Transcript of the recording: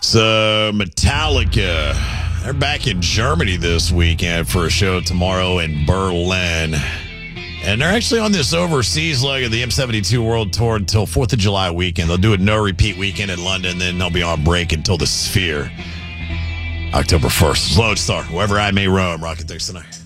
So, Metallica, they're back in Germany this weekend for a show tomorrow in Berlin. And they're actually on this overseas leg of the M72 World Tour until 4th of July weekend. They'll do a no-repeat weekend in London, then they'll be on break until the Sphere, October 1st. Lodestar, wherever I may roam, rocking things tonight.